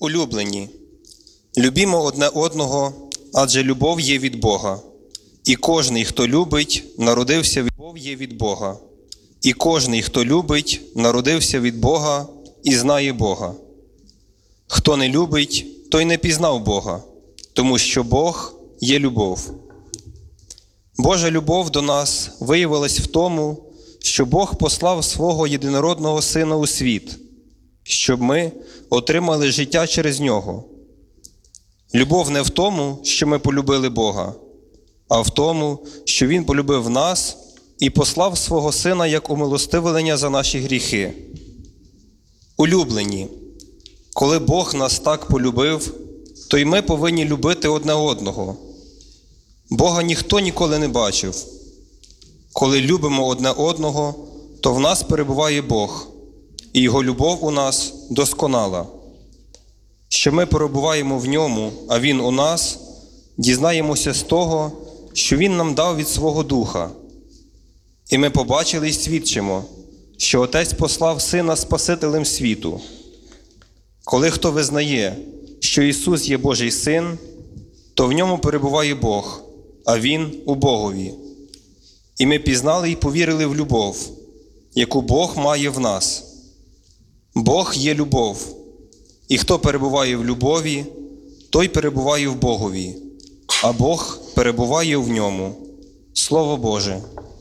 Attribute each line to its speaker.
Speaker 1: Улюблені, любімо одне одного, адже любов є від Бога. І кожний, хто любить, народився від Бога. І кожний, хто любить, народився від Бога і знає Бога. Хто не любить, той не пізнав Бога, тому що Бог є любов. Божа любов до нас виявилась в тому, що Бог послав свого єдинородного Сина у світ, щоб ми отримали життя через Нього. Любов не в тому, що ми полюбили Бога, а в тому, що Він полюбив нас і послав свого Сина як умилостивлення за наші гріхи. Улюблені, коли Бог нас так полюбив, то й ми повинні любити одне одного. Бога ніхто ніколи не бачив. Коли любимо одне одного, то в нас перебуває Бог, і Його любов у нас досконала. Що ми перебуваємо в Ньому, а Він у нас, дізнаємося з того, що Він нам дав від свого Духа. І ми побачили й свідчимо, що Отець послав Сина Спасителем світу. Коли хто визнає, що Ісус є Божий Син, то в Ньому перебуває Бог, а Він у Богові. І ми пізнали й повірили в любов, яку Бог має в нас. Бог є любов, і хто перебуває в любові, той перебуває в Богові, а Бог перебуває в ньому. Слово Боже.